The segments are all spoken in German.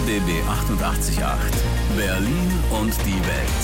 RBB 88.8. Berlin und die Welt.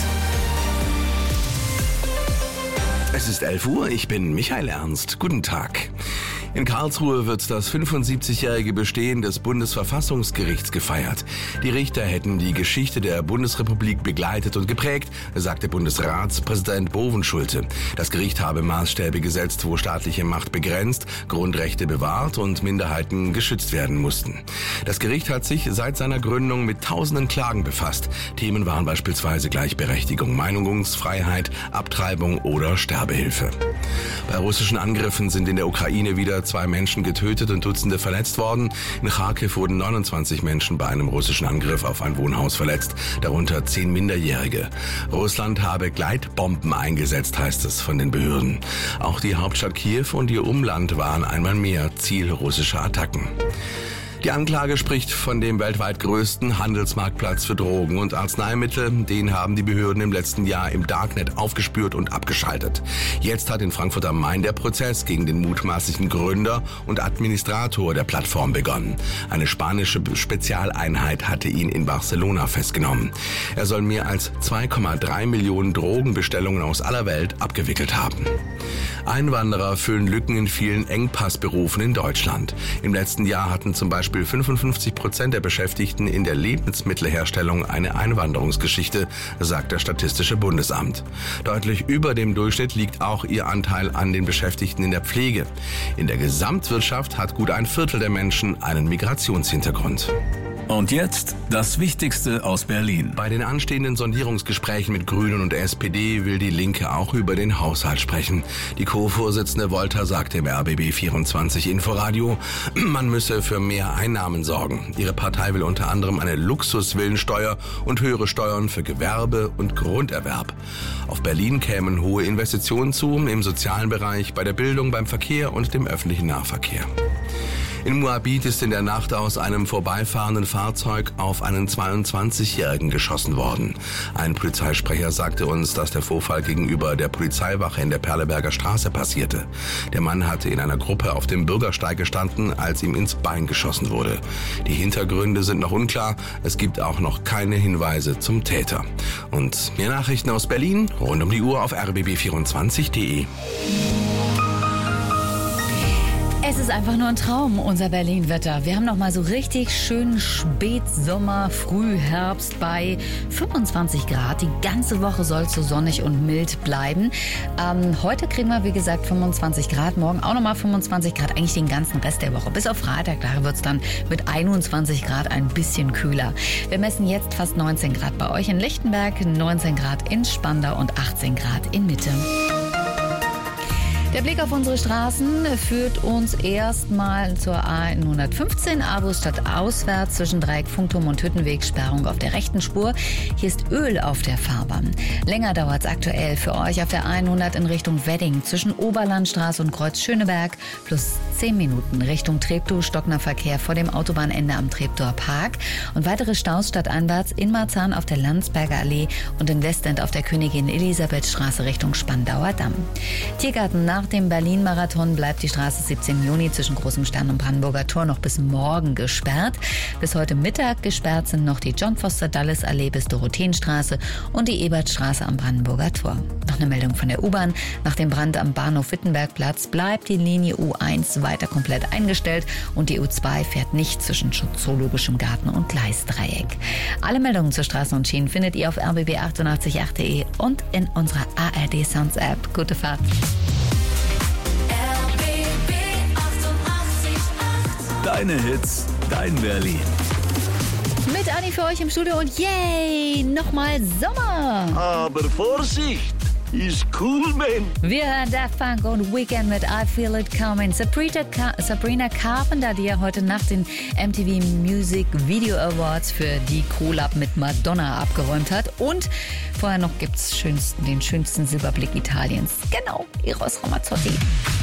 Es ist 11 Uhr, ich bin Michael Ernst. Guten Tag. In Karlsruhe wird das 75-jährige Bestehen des Bundesverfassungsgerichts gefeiert. Die Richter hätten die Geschichte der Bundesrepublik begleitet und geprägt, sagte Bundesratspräsident Bovenschulte. Das Gericht habe Maßstäbe gesetzt, wo staatliche Macht begrenzt, Grundrechte bewahrt und Minderheiten geschützt werden mussten. Das Gericht hat sich seit seiner Gründung mit tausenden Klagen befasst. Themen waren beispielsweise Gleichberechtigung, Meinungsfreiheit, Abtreibung oder Sterbehilfe. Bei russischen Angriffen sind in der Ukraine wieder 2 Menschen getötet und Dutzende verletzt worden. In Kharkiv wurden 29 Menschen bei einem russischen Angriff auf ein Wohnhaus verletzt, darunter 10 Minderjährige. Russland habe Gleitbomben eingesetzt, heißt es von den Behörden. Auch die Hauptstadt Kiew und ihr Umland waren einmal mehr Ziel russischer Attacken. Die Anklage spricht von dem weltweit größten Handelsmarktplatz für Drogen und Arzneimittel. Den haben die Behörden im letzten Jahr im Darknet aufgespürt und abgeschaltet. Jetzt hat in Frankfurt am Main der Prozess gegen den mutmaßlichen Gründer und Administrator der Plattform begonnen. Eine spanische Spezialeinheit hatte ihn in Barcelona festgenommen. Er soll mehr als 2,3 Millionen Drogenbestellungen aus aller Welt abgewickelt haben. Einwanderer füllen Lücken in vielen Engpassberufen in Deutschland. Im letzten Jahr hatten zum Beispiel 55% der Beschäftigten in der Lebensmittelherstellung eine Einwanderungsgeschichte, sagt das Statistische Bundesamt. Deutlich über dem Durchschnitt liegt auch ihr Anteil an den Beschäftigten in der Pflege. In der Gesamtwirtschaft hat gut ein Viertel der Menschen einen Migrationshintergrund. Und jetzt das Wichtigste aus Berlin. Bei den anstehenden Sondierungsgesprächen mit Grünen und SPD will die Linke auch über den Haushalt sprechen. Die Co-Vorsitzende Wolter sagte im RBB 24 Inforadio, man müsse für mehr Einnahmen sorgen. Ihre Partei will unter anderem eine Luxusvillensteuer und höhere Steuern für Gewerbe und Grunderwerb. Auf Berlin kämen hohe Investitionen zu, im sozialen Bereich, bei der Bildung, beim Verkehr und dem öffentlichen Nahverkehr. In Moabit ist in der Nacht aus einem vorbeifahrenden Fahrzeug auf einen 22-Jährigen geschossen worden. Ein Polizeisprecher sagte uns, dass der Vorfall gegenüber der Polizeiwache in der Perleberger Straße passierte. Der Mann hatte in einer Gruppe auf dem Bürgersteig gestanden, als ihm ins Bein geschossen wurde. Die Hintergründe sind noch unklar. Es gibt auch noch keine Hinweise zum Täter. Und mehr Nachrichten aus Berlin rund um die Uhr auf rbb24.de. Es ist einfach nur ein Traum, unser Berlin-Wetter. Wir haben noch mal so richtig schönen Spätsommer, Frühherbst bei 25 Grad. Die ganze Woche soll es so sonnig und mild bleiben. Heute kriegen wir, wie gesagt, 25 Grad. Morgen auch nochmal 25 Grad. Eigentlich den ganzen Rest der Woche. Bis auf Freitag, da wird es dann mit 21 Grad ein bisschen kühler. Wir messen jetzt fast 19 Grad bei euch in Lichtenberg, 19 Grad in Spandau und 18 Grad in Mitte. Der Blick auf unsere Straßen führt uns erstmal zur A115 Aarhus-Stadt auswärts zwischen Dreieck, Funkturm und Hüttenweg, Sperrung auf der rechten Spur. Hier ist Öl auf der Fahrbahn. Länger dauert es aktuell für euch auf der 100 in Richtung Wedding zwischen Oberlandstraße und Kreuz Schöneberg plus 10 Minuten Richtung Treptow, stockender Verkehr vor dem Autobahnende am Treptower Park und weitere Staus stadteinwärts in Marzahn auf der Landsberger Allee und in Westend auf der Königin Elisabeth Straße Richtung Spandauer Damm. Tiergarten nach dem Berlin-Marathon bleibt die Straße 17 Juni zwischen Großem Stern und Brandenburger Tor noch bis morgen gesperrt. Bis heute Mittag gesperrt sind noch die John-Foster-Dulles-Allee bis Dorotheenstraße und die Ebertstraße am Brandenburger Tor. Noch eine Meldung von der U-Bahn. Nach dem Brand am Bahnhof Wittenbergplatz bleibt die Linie U1 weiter komplett eingestellt und die U2 fährt nicht zwischen Zoologischem Garten und Gleisdreieck. Alle Meldungen zur Straßen und Schienen findet ihr auf rbb888.de und in unserer ARD Sounds App. Gute Fahrt! Deine Hits, dein Berlin. Mit Anni für euch im Studio und yay, nochmal Sommer. Aber Vorsicht, ist cool, man. Wir hören Daft Punk und Weekend mit I Feel It Coming. Sabrina Carpenter, die ja heute Nacht den MTV Music Video Awards für die Collab mit Madonna abgeräumt hat. Und vorher noch gibt's den schönsten Silberblick Italiens. Genau, Eros Ramazzotti.